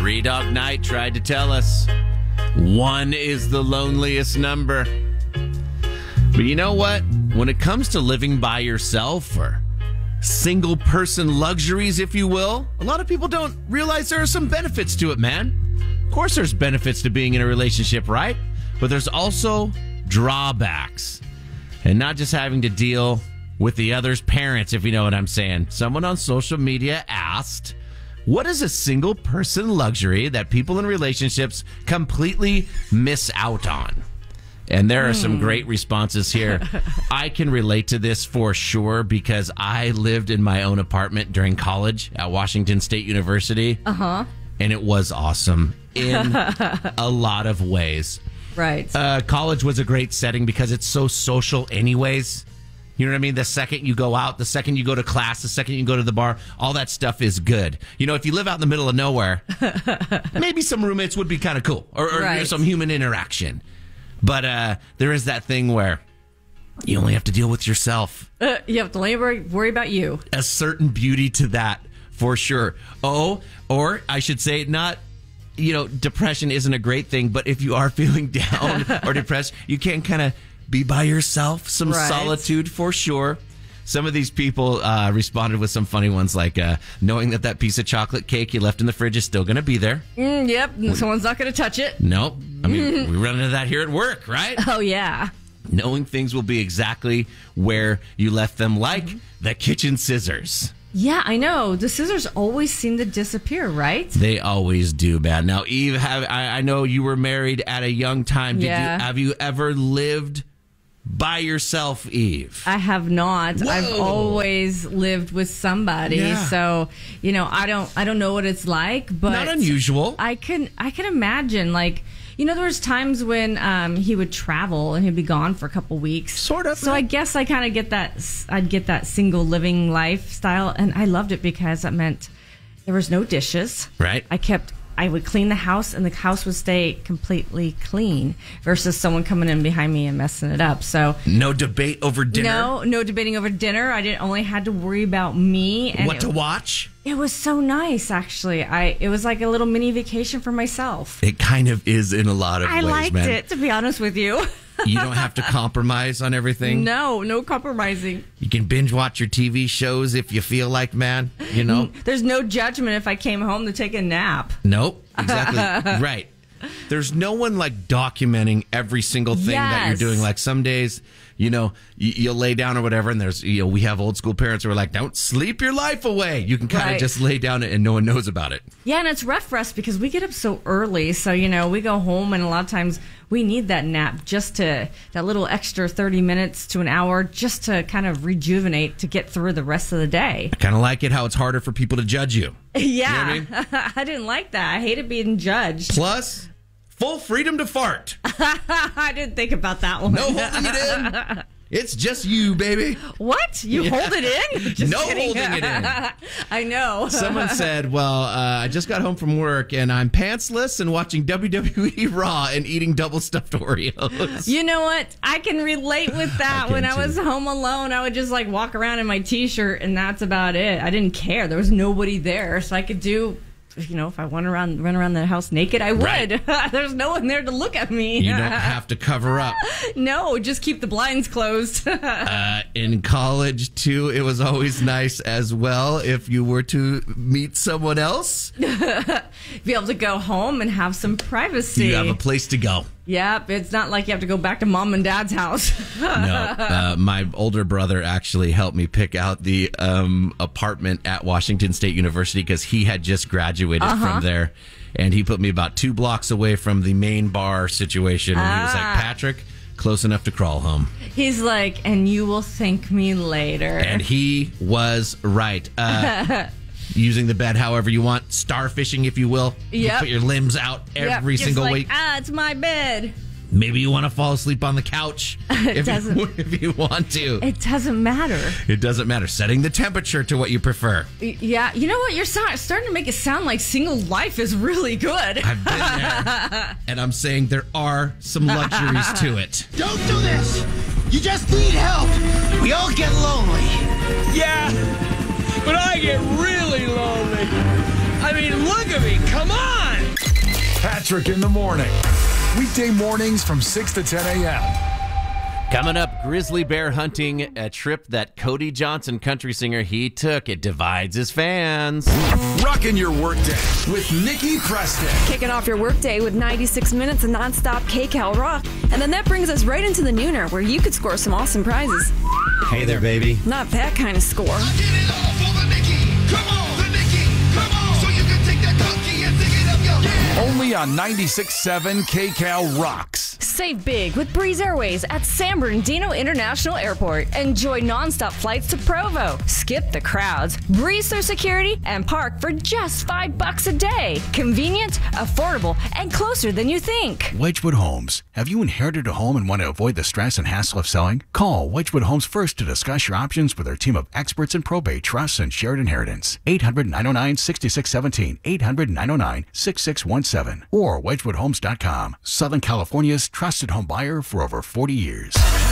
Three Dog Night tried to tell us 1 is the loneliest number. But you know what? When it comes to living by yourself or single person luxuries, if you will, a lot of people don't realize there are some benefits to it, man. Of course there's benefits to being in a relationship, right? But there's also drawbacks. And not just having to deal with the other's parents, if you know what I'm saying. Someone on social media asked, what is a single person luxury that people in relationships completely miss out on? And there are some great responses here. I can relate to this for sure because I lived in my own apartment during college at Washington State University. And it was awesome in a lot of ways. Right. College was a great setting because it's so social anyways. You know what I mean? The second you go out, the second you go to class, the second you go to the bar, all that stuff is good. You know, if you live out in the middle of nowhere, maybe some roommates would be kind of cool or Right. some human interaction. But there is that thing where you only have to deal with yourself. You have to only worry about you. A certain beauty to that, for sure. Oh, or I should say not, you know, depression isn't a great thing, but if you are feeling down or depressed, you can kind of be by yourself. Some Right. solitude, for sure. Some of these people responded with some funny ones like knowing that piece of chocolate cake you left in the fridge is still going to be there. Yep. Someone's not going to touch it. Nope. I mean, we run into that here at work, right? Oh, yeah. Knowing things will be exactly where you left them, like the kitchen scissors. Yeah, I know. The scissors always seem to disappear, right? They always do, bad. Now, Eve, I know you were married at a young time. Yeah. Have you ever lived by yourself, Eve? I have not. Whoa. I've always lived with somebody. Yeah. So, you know, I don't know what it's like, but Not unusual. I can imagine, like, you know, there was times when he would travel and he'd be gone for a couple weeks. Sort of. So I guess I kind of get that. I'd get that single living lifestyle, and I loved it because it meant there was no dishes. Right. I would clean the house, and the house would stay completely clean versus someone coming in behind me and messing it up. So No debate over dinner? no debating over dinner. I didn't only had to worry about me and What to watch? It was so nice, actually. It was like a little mini vacation for myself. It kind of is in a lot of I ways, liked man. it, to be honest with you. You don't have to compromise on everything. No compromising. You can binge watch your TV shows if you feel like, man. You know? There's no judgment if I came home to take a nap. Nope. Exactly. Right. There's no one like documenting every single thing that you're Yes. doing. Like some days, you know, you'll lay down or whatever, and there's, you know, we have old school parents who are like, don't sleep your life away. You can kind of Right. just lay down and no one knows about it. Yeah, and it's rough for us because we get up so early. So, you know, we go home and a lot of times we need that nap that little extra 30 minutes to an hour just to kind of rejuvenate to get through the rest of the day. I kind of like it how it's harder for people to judge you. Yeah. You know what I I didn't like that. I hated being judged. Plus, full freedom to fart. I didn't think about that one. No holding it in. It's just you, baby. What? You hold it in? Just No kidding. holding it in. I know. Someone said, well, I just got home from work and I'm pantsless and watching WWE Raw and eating double stuffed Oreos. You know what? I can relate with that. I can When I too. was home alone, I would just like walk around in my t-shirt and that's about it. I didn't care. There was nobody there, so I could do, you know, if I run around the house naked, I would. Right. There's no one there to look at me. You don't have to cover up. No, just keep the blinds closed. In college, too, it was always nice as well if you were to meet someone else. Be able to go home and have some privacy. You have a place to go. Yep, it's not like you have to go back to mom and dad's house. No, my older brother actually helped me pick out the apartment at Washington State University because he had just graduated from there. And he put me about 2 blocks away from the main bar situation. And he was like, Patrick, close enough to crawl home. He's like, and you will thank me later. And he was right. Using the bed however you want. Starfishing, if you will. You Yep. put your limbs out every Just single like, week. it's my bed. Maybe you want to fall asleep on the couch doesn't. if you want to. It doesn't matter. It doesn't matter. Setting the temperature to what you prefer. Yeah, you know what? You're starting to make it sound like single life is really good. I've been there. And I'm saying there are some luxuries to it. Don't do this! You just need help! We all get lonely. Yeah, but I get really lonely. I mean, look at me. Come on. Patrick in the morning. Weekday mornings from 6 to 10 a.m. Coming up, grizzly bear hunting, a trip that Cody Johnson, country singer, he took. It divides his fans. Rocking your workday with Nikki Preston. Kicking off your workday with 96 minutes of nonstop KCal rock. And then that brings us right into the nooner, where you could score some awesome prizes. Hey there, baby. Not that kind of score. I get it all for the Nikki. Come on, the Nikki. Come on. So you can take that cookie and dig it up, yo. Yeah. Only on 96.7 KCal Rocks. Save big with Breeze Airways at San Bernardino International Airport. Enjoy nonstop flights to Provo. Skip the crowds, breeze through security, and park for just $5 a day. Convenient, affordable, and closer than you think. Wedgwood Homes. Have you inherited a home and want to avoid the stress and hassle of selling? Call Wedgwood Homes first to discuss your options with our team of experts in probate, trusts, and shared inheritance. 800-909-6617. 800-909-6617. Or WedgwoodHomes.com. Southern California's trusted home buyer for over 40 years.